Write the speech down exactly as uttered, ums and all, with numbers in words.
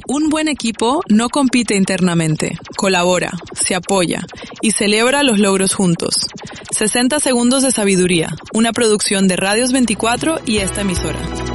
Un buen equipo no compite internamente, colabora, se apoya y celebra los logros juntos. sesenta segundos de sabiduría, una producción de Radios veinticuatro y esta emisora.